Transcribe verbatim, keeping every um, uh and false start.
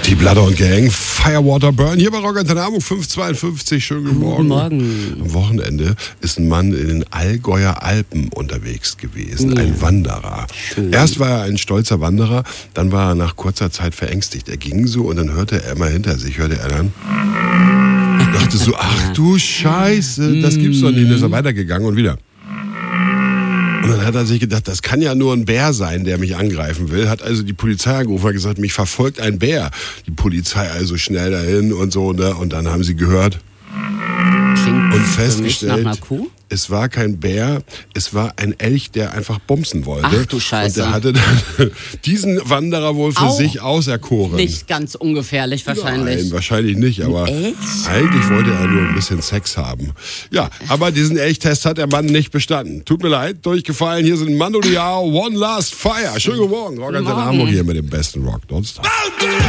Die Blood und Gang, Firewater Burn, hier bei Rock Antenne Hamburg fünf zweiundfünfzig, schönen guten Morgen. Guten Morgen. Am Wochenende ist ein Mann in den Allgäuer Alpen unterwegs gewesen, ja. Ein Wanderer. Schön. Erst war er ein stolzer Wanderer, dann war er nach kurzer Zeit verängstigt. Er ging so und dann hörte er immer hinter sich, hörte er dann, dachte so, ach du Scheiße, das gibt's doch nicht. Dann ist er weitergegangen und wieder. Und dann hat er sich gedacht, das kann ja nur ein Bär sein, der mich angreifen will. Hat also die Polizei angerufen und gesagt, mich verfolgt ein Bär. Die Polizei also schnell dahin und so. Ne? Und dann haben sie gehört Klingt und festgestellt, nach einer Kuh? Es war kein Bär, es war ein Elch, der einfach bumsen wollte. Ach du Scheiße. Und der hatte dann diesen Wanderer wohl für Auch sich auserkoren. Nicht ganz ungefährlich wahrscheinlich. Nein, wahrscheinlich nicht, aber Elch? eigentlich wollte er nur ein bisschen Sex haben. Ja, aber diesen Elchtest hat der Mann nicht bestanden. Tut mir leid, durchgefallen. Hier sind Mando Diao, One Last Fire. Schönen guten Morgen. Rock Antenne Hamburg hier mit dem besten Rock. Nonstop.